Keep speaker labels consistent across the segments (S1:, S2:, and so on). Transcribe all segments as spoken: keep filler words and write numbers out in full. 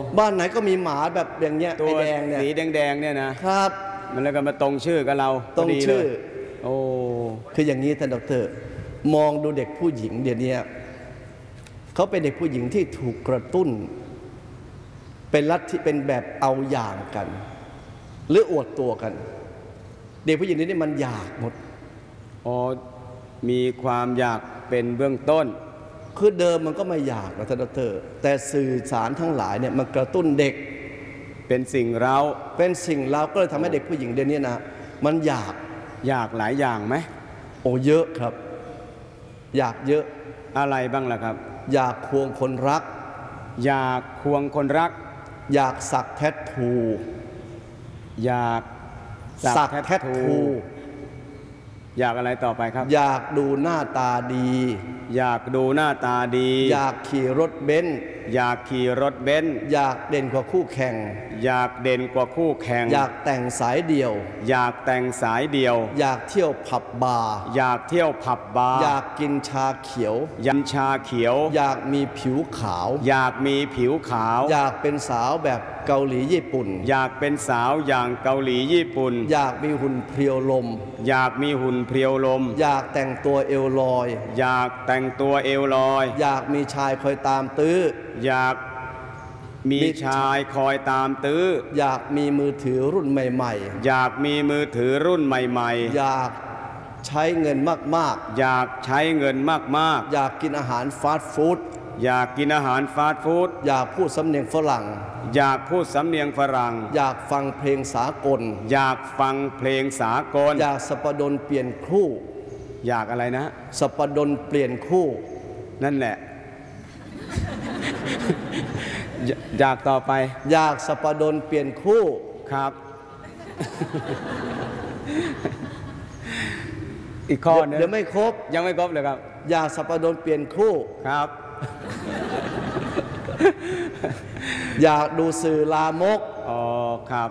S1: บ้านไหนก็มีหมาแบบอย่างเงี้ยไอแดงเนี่ย
S2: สีแดงๆเนี่ยนะครับมันแล้วก็มาตรงชื่อกับเรา
S1: ตรงชื่อ
S2: โอ้
S1: คืออย่างนี้ท่านดร.มองดูเด็กผู้หญิงเดี๋ยวนี้เขาเป็นเด็กผู้หญิงที่ถูกกระตุ้นเป็นลัทธิเป็นแบบเอาอย่างกันหรืออวดตัวกันเด็กผู้หญิงนี่มันอยากหมด
S2: อ๋อมีความอยากเป็นเบื้องต้น
S1: คือเดิมมันก็ไม่อยากนะท่านดร.แต่สื่อสารทั้งหลายเนี่ยมันกระตุ้นเด็ก
S2: เป็นสิ่งเรา
S1: เป็นสิ่งเราก็เลยทำให้เด็กผู้หญิงเดี๋ยวนี้นะมันอยาก
S2: อยากหลายอย่างไหม
S1: โอ้เยอะครับอยากเยอะ
S2: อะไรบ้างล่ะครับ
S1: อยากควงคนรัก
S2: อยากควงคนรัก
S1: อยากสักแทททู
S2: อยาก
S1: สักแทททู
S2: อยากอะไรต่อไปครับ
S1: อยากดูหน้าตาดี
S2: อยากดูหน้าตาดี
S1: อยากขี่รถเบนซ์
S2: อยากขี่รถเบนซ์
S1: อยากเด่นกว่าคู่แข่ง
S2: อยากเด่นกว่าคู่แข่ง
S1: อยากแต่งสายเดี่ยว
S2: อยากแต่งสายเดี่ยว
S1: อยากเที่ยวผับบาร์
S2: อยากเที่ยวผับบาร์
S1: อยากกินชาเขียว
S2: ยันชาเขียว
S1: อยากมีผิวขาว
S2: อยากมีผิวขาว
S1: อยากเป็นสาวแบบเกาหลีญี่ปุ่น
S2: อยากเป็นสาวอย่างเกาหลีญี่ปุ่น
S1: อยากมีหุ่นเพรียวลม
S2: อยากมีหุ่นเพรียวลม
S1: อยากแต่งตัวเอวลอย
S2: อยากแต่งตัวเอวลอย
S1: อยากมีชายคอยตามตื้อ
S2: อยากมีชายคอยตามตื้อ
S1: อยากมีมือถือรุ่นใหม่
S2: ๆอยากมีมือถือรุ่นใหม่
S1: ๆอยากใช้เงินมาก
S2: ๆอยากใช้เงินมาก
S1: ๆอยากกินอาหารฟาสต์ฟู้ด
S2: อยากกินอาหารฟาสต์ฟู้ด
S1: อยากพูดสำเนียงฝรั่ง
S2: อยากพูดสำเนียงฝรั่ง
S1: อยากฟังเพลงสากล
S2: อยากฟังเพลงสากล
S1: อยากสปดลเปลี่ยนคู่
S2: อยากอะไรนะ
S1: สปดลเปลี่ยนคู่
S2: นั่นแหละ อยากต่อไป
S1: อยากสปดลเปลี่ยนคู่
S2: ครับ อีกข้อนึง
S1: เดี๋ยวไม่ครบ
S2: ยังไม่ครบเลยครับ
S1: อยากสปดลเปลี่ยนคู่
S2: ครับ
S1: อยากดูสื่อลามก
S2: อ๋อครับ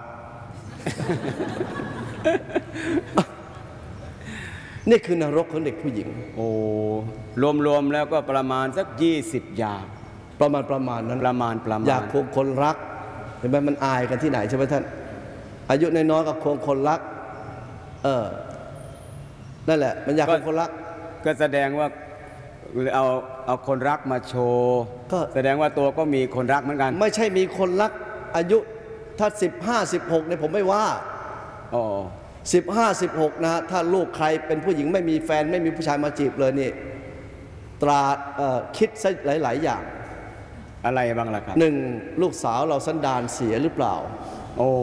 S1: นี่คือนรกของเด็กผู้หญิง
S2: โอ้รวมๆแล้วก็ประมาณสักยี่สิบอย่าง
S1: ประมาณประมาณนั้น
S2: ประมาณประมาณ
S1: อยากควงคนรักเห็นไหมมันอายกันที่ไหนใช่ไหมท่านอายุน้อยๆกับควงคนรักเออนั่นแหละมันอยากควงคนรัก
S2: ก็แสดงว่าเอาเอาคนรักมาโชว์ก็แสดงว่าตัวก็มีคนรักเหมือนกัน
S1: ไม่ใช่มีคนรักอายุถ้าสิบห้าสิบหกเนี่ยผมไม่ว่า
S2: อ๋อ
S1: สิบห้าสิบหกนะถ้าลูกใครเป็นผู้หญิงไม่มีแฟนไม่มีผู้ชายมาจีบเลยนี่ตราคิดซะหลายๆอย่าง
S2: อะไรบ้างล่ะครับ
S1: หนึ่งลูกสาวเราสันดานเสียหรือเปล่า
S2: โอ้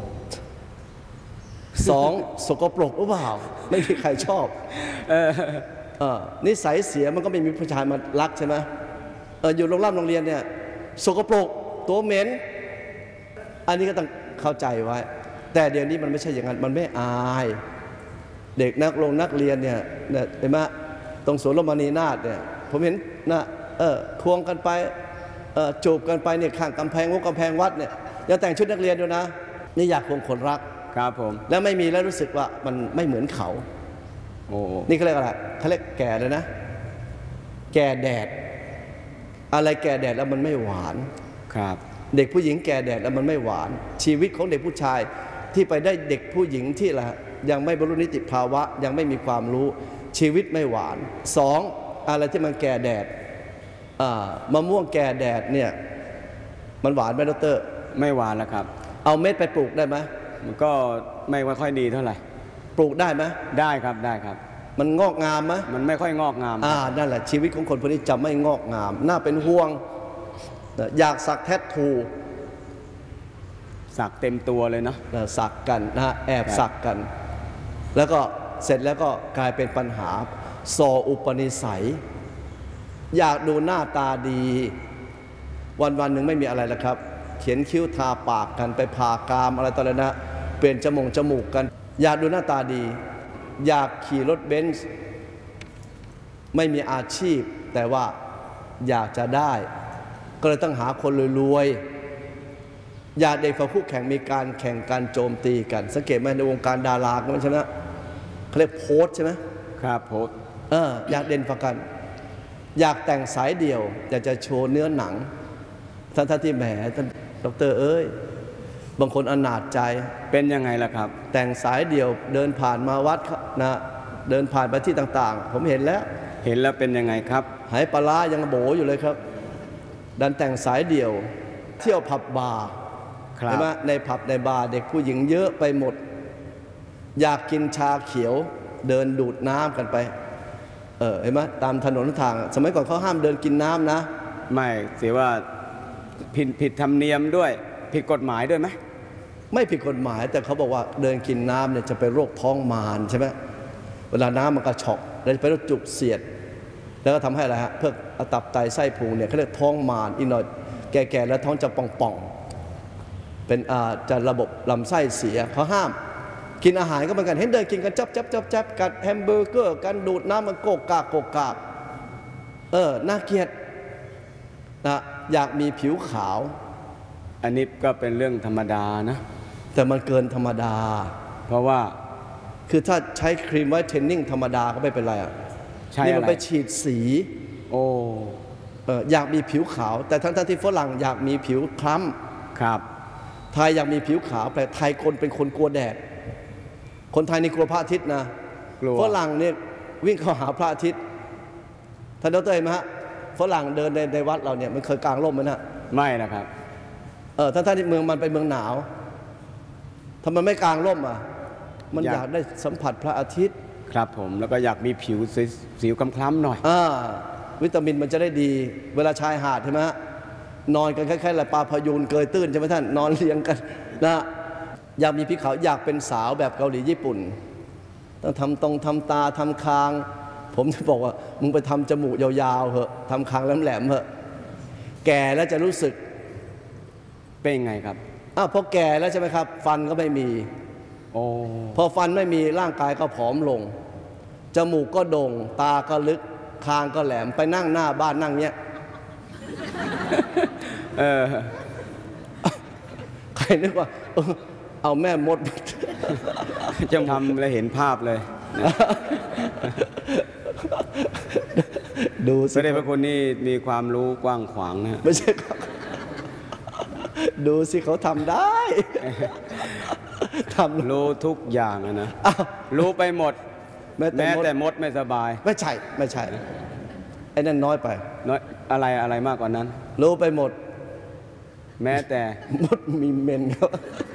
S1: สองสกปรกหรือเปล่าไม่มีใครชอบเออเออนิสัยเสียมันก็ไม่มีผู้ชายมารักใช่ไหมเอออยู่โรงเรียนโรงเรียนเนี่ยสกปรกตัวเหม็นอันนี้ก็ต้องเข้าใจไว้แต่เดี๋ยวนี้มันไม่ใช่อย่างนั้นมันไม่อายเด็กนักลงนักเรียนเนี่ยเห็นไหมตรงสวนลมณีนาถเนี่ยผมเห็นนะเออควงกันไปเออจูบกันไปเนี่ยข้างกำแพงวัดกำแพงวัดเนี่ยยังแต่งชุดนักเรียนด้วยนะนี่อยากควงคนรัก
S2: ครับผม
S1: แล้วไม่มีแล้วรู้สึกว่ามันไม่เหมือนเขา
S2: โอ้
S1: นี่เขาเรียกอะไรเขาเรียกแก่เลยนะแก่แดดอะไรแก่แดดแล้วมันไม่หวาน
S2: ครับ
S1: เด็กผู้หญิงแก่แดดแล้วมันไม่หวานชีวิตของเด็กผู้ชายที่ไปได้เด็กผู้หญิงที่ละยังไม่บรรลุนิติภาวะยังไม่มีความรู้ชีวิตไม่หวานสองอะไรที่มันแก่แดดมะม่วงแก่แดดเนี่ยมันหวานไหมดร.
S2: ไม่หวานแล้วครับ
S1: เอาเม็ดไปปลูกได้ไหม
S2: มันก็ไม่ค่อยดีเท่าไหร่
S1: ปลูกได้ไหม
S2: ได้ครับได้ครับ
S1: มันงอกงามไหม
S2: มันไม่ค่อยงอกงาม
S1: อ่านั่นแหละชีวิตของคนพวกนี้จะไม่งอกงามน่าเป็นห่วงอยากสักแทททู
S2: สักเต็มตัวเลยเนาะ
S1: สักกันนะแอบสักกันแล้วก็เสร็จแล้วก็กลายเป็นปัญหาโซอุปนิสัยอยากดูหน้าตาดีวันวันหนึ่งไม่มีอะไรแล้วครับเขียนคิ้วทาปากกันไปผ่ากามอะไรต่ออะไรนะเปลี่ยนจมูกจมูกกันอยากดูหน้าตาดีอยากขี่รถเบนซ์ไม่มีอาชีพแต่ว่าอยากจะได้ก็เลยต้องหาคนรวยๆอยากเด็กฝ่ายคู่แข่งมีการแข่งการโจมตีกันสังเกตไหมในวงการดาราก็มันใช่ไหมเขาเรียกโพสใช่ไหม
S2: ครับโพส
S1: เอออยากเด่นฝ่ากันอยากแต่งสายเดี่ยวอยากจะโชว์เนื้อหนังท่านท่านที่แหมท่านดอกเตอรเอ้ยบางคนอนาจใจ
S2: เป็นยังไงล่ะครับ
S1: แต่งสายเดี่ยวเดินผ่านมาวัดนะเดินผ่านไปที่ต่างๆผมเห็นแล้ว
S2: เห็นแล้วเป็นยังไงครับ
S1: หายปลายังโบอยู่เลยครับดันแต่งสายเดี่ยวเที่ยวผับบาร์ใช่ไหมในผับในบาร์เด็กผู้หญิงเยอะไปหมดอยากกินชาเขียวเดินดูดน้ำกันไปเออเห็นไหมตามถนนทางสมัยก่อนเขาห้ามเดินกินน้ำนะ
S2: ไม่เสียว่าผิดผิดธรรมเนียมด้วยผิดกฎหมายด้วยไหม
S1: ไม่ผิดกฎหมายแต่เขาบอกว่าเดินกินน้ำเนี่ยจะไปโรคท้องมารใช่ไหมเวลาน้ำมันกระชอกแล้วจะไปโรคจุกเสียดแล้วก็ทำให้อะไรฮะเพื่อตับไตไส้พุงเนี่ยเขาเรียกท้องมารอีกหน่อยแก่ๆแล้วท้องจะป่องๆเป็นอาจะระบบลำไส้เสียเขาห้ามกินอาหารก็เหมือนกันเห็นเดินกินกันจับจับจับจับกันแฮมเบอร์เกอร์กันดูดน้ำมันโกกากโกกากเออน่าเกลียดนะอยากมีผิวขาว
S2: อันนี้ก็เป็นเรื่องธรรมดานะ
S1: แต่มันเกินธรรมดา
S2: เพราะว่า
S1: คือถ้าใช้ครีมไวท์เทนนิ่งธรรมดาก็ไม่เป็นไรอ่ะนี่มันไปฉีดสี
S2: โอ้
S1: เอออยากมีผิวขาวแต่ทั้งที่ฝรั่งอยากมีผิวคล้
S2: ำครับ
S1: ไทยอยากมีผิวขาวแต่ไทยคนเป็นคนกลัวแดดคนไทยนี่กลัวพระอาทิตย์นะฝรั่งเนี่ยวิ่งเข้าหาพระอาทิตย์ท่านดร.เห็นไหมฮะฝรั่งเดินในในวัดเราเนี่ยมันเคยกางร่มไหมนะ
S2: ไม่นะครับ
S1: เออท่านท่านที่เมืองมันเป็นเมืองหนาวทำไมไม่กางร่มอ่ะมันอยากได้สัมผัสพระอาทิตย์
S2: ครับผมแล้วก็อยากมีผิวสีคล้ำๆหน่อย
S1: อ่าวิตามินมันจะได้ดีเวลาชายหาดใช่ไหมฮะนอนกันคล้ายๆอะไรปลาพยูนเกยตื้นใช่ไหมท่านนอนเรียงกันนะอยากมีผิวขาวอยากเป็นสาวแบบเกาหลีญี่ปุ่นต้องทำตรงทำตาทำคางผมจะบอกว่ามึงไปทำจมูกยาวๆเหอะทำคางแหลมๆเหอะแก่แล้วจะรู้สึก
S2: เป็นไงครับ
S1: อ้าวพอแก่แล้วใช่ไหมครับฟันก็ไม่มี
S2: โอ้
S1: พอฟันไม่มีร่างกายก็ผอมลงจมูกก็โด่งตาก็ลึกคางก็แหลมไปนั่งหน้าบ้านนั่งเนี้ย
S2: เออ
S1: ใครนึกว่าเอาแม่มด
S2: จะทำแล้วเห็นภาพเลย
S1: ดูสิ
S2: พระเดชพระคุณนี่มีความรู้กว้างขวางนะ
S1: ไม่ใช่ดูสิเขาทำได้
S2: ทำรู้ทุกอย่างนะรู้ไปหมดแม้แต่มดไม่สบาย
S1: ไม่ใช่ไม่ใช่ไอ้นั่นน้อยไป
S2: น้อยอะไรอะไรมากกว่านั้น
S1: รู้ไปหมด
S2: แม้แต่
S1: มดมีเมนเขา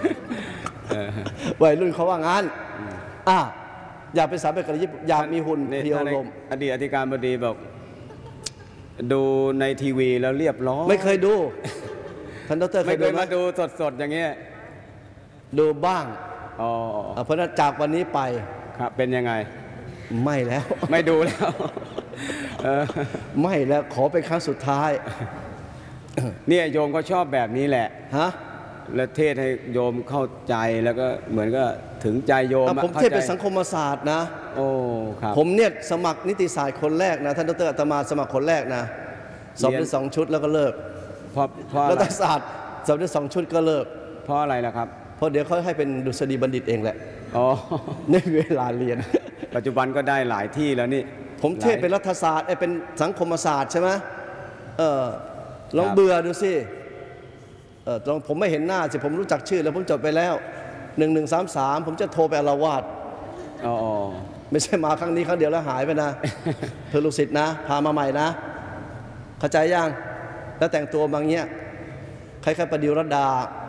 S1: วัยรุ่นเขาว่างั้นอ่ะอยากเป็นสาวแบบเกาหลีญี่ปุ่นอยากมีหุ่นเพียวลม
S2: อดีตอธิการบดีบอกดูในทีวีแล้วเรียบร้อย
S1: ไม่เคยดูท่านดร.
S2: ไม่เคยมาดูสดๆอย่างเงี้ย
S1: ดูบ้าง
S2: อ๋อ
S1: เพราะนั้นจากวันนี้ไป
S2: ครับเป็นยังไง
S1: ไม่แล้ว
S2: ไม่ดูแล้ว
S1: ไม่แล้วขอเป็นครั้งสุดท้าย
S2: เนี่ยโยมก็ชอบแบบนี้แหละ
S1: ฮะ
S2: และเทศให้โยมเข้าใจแล้วก็เหมือนก็ถึงใจโยม
S1: ผมเทศเป็นสังคมศาสตร์นะ
S2: โอ้ครับ
S1: ผมเนี่ยสมัครนิติศาสตร์คนแรกนะท่านดร.อาตมาสมัครคนแรกนะสอบได้สองชุดแล้วก็เลิก
S2: เพราะเพราะ
S1: รัฐศาสตร์สอบได้สองชุดก็เลิก
S2: เพราะอะไรล่ะครับ
S1: เพราะเดี๋ยวเขาให้เป็นดุษฎีบัณฑิตเองแหละ
S2: อ๋อ
S1: ในเวลาเรียน
S2: ปัจจุบันก็ได้หลายที่แล้วนี่
S1: ผมเทศเป็นรัฐศาสตร์ไอ้เป็นสังคมศาสตร์ใช่ไหมเออลองเบื่อดูสิเออลองผมไม่เห็นหน้าสิผมรู้จักชื่อแล้วผมจดไปแล้วหนึ่งหนึ่งสามสามผมจะโทรไปอาละวาด
S2: อ๋อ
S1: ไม่ใช่มาครั้งนี้ครั้งเดียวแล้วหายไปนะเธอลูกศิษย์นะพามาใหม่นะเข้าใจยังแล้วแต่งตัวบางเงี้ยคล้ายๆประดิวรดา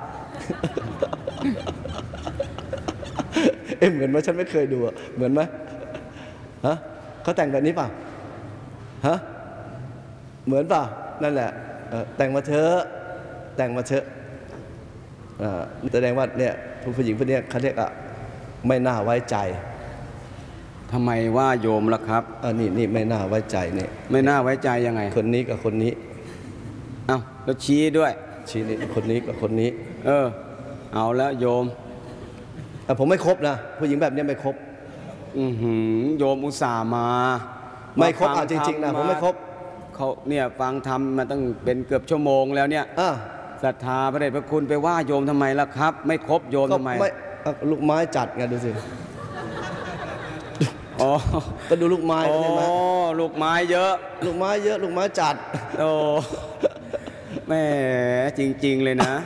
S1: เอ็มเหมือนไหมฉันไม่เคยดูเหมือนไหมฮะเขาแต่งแบบนี้ป่ะฮะเหมือนป่ะนั่นแหละแต่งมาเถอะแต่งมาเถอะแสดงว่าเนี่ยผู้หญิงคนนี้เขาเรียกอะไม่น่าไว้ใจ
S2: ทำไมว่าโยมล่ะครับ
S1: อ่านี่นี่ไม่น่าไว้ใจเนี่ย
S2: ไม่น่าไว้ใจยังไง
S1: คนนี้กับคนนี้
S2: เอ้าแล้วชี้ด้วย
S1: ชี้นี่คนนี้กับคนนี้
S2: เออเอาแล้วโยม
S1: แต่ผมไม่ครบนะผู้หญิงแบบนี้ไม่ครบ
S2: อือหือโยมอุตส่าห์มา
S1: ไม่ครบอ่ะจริงๆนะผมไม่ครบ
S2: เขาเนี่ยฟังธรรมมาตั้งเป็นเกือบชั่วโมงแล้วเนี่ยศรัทธาพระเดชพระคุณไปว่าโยมทำไมล่ะครับไม่ครบโยมทำไม
S1: ลูกไม้จัดไงดูสิ
S2: อ๋อ
S1: ก็ดูลูกไม้ใช่ไหม
S2: อ๋อลูกไม้เยอะ
S1: ลูกไม้เยอะลูกไม้จัด
S2: โอ้แหมจริง ๆ เลยนะ